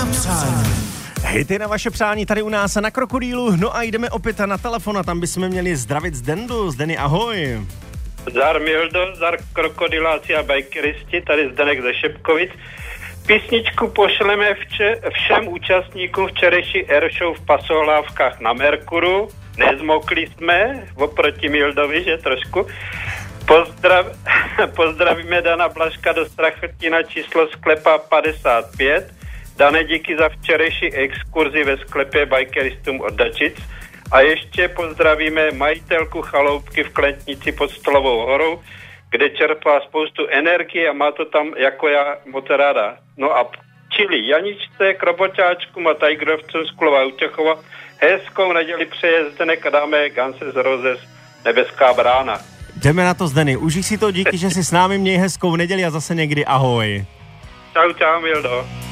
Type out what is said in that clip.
na přání. Hejty na vaše přání tady u nás na Krokodýlu. No a jdeme opět na telefon a tam bychom měli zdravit Zdendu. Zdeny, ahoj. Zdar Mildo, zdar krokodiláci a bajkeristi, tady Zdenek ze Šepkovic. Písničku pošleme všem účastníkům včerejší airshow v Pasohlávkách na Merkuru. Nezmokli jsme, oproti Mildovi, že trošku. Pozdravíme Dana Blažka do Strachotina číslo sklepa 55. Dane, díky za včerejší exkurzi ve sklepě bajkeristům od Dačic. A ještě pozdravíme majitelku chaloupky v Klentnici pod Stolovou horou, kde čerpá spoustu energie a má to tam jako já moc ráda. No a čili Janičce, Kroboťáčkům a Tajgrovcům z Klova Utěchova hezkou neděli přeje Zdenek a dáme Guns N' Roses Nebeská brána. Jdeme na to, Zdeny. Užij si to, díky, že jsi s námi, měj hezkou neděli a zase někdy ahoj. Čau, Mildo.